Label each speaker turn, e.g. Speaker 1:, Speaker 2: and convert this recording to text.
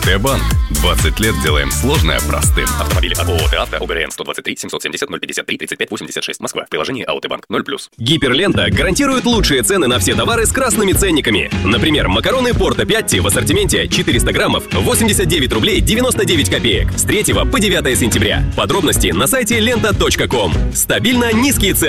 Speaker 1: АТ-банк. 20 лет делаем сложное простым.
Speaker 2: Автомобили от ООО «Авто», ОГРН 123 770 053 35 86, Москва. Приложение АТ-банк 0+.
Speaker 3: Гиперлента гарантирует лучшие цены на все товары с красными ценниками. Например, макароны Порто Пятти в ассортименте 400 граммов 89 рублей 99 копеек с 3 по 9 сентября. Подробности на сайте lenta.com. Стабильно низкие цены.